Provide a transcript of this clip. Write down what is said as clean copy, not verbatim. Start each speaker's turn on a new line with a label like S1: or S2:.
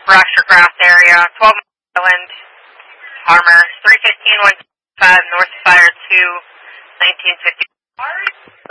S1: Rochester Grass area, 12 Island, Harmer, 315-125, North Fire 2, 1950.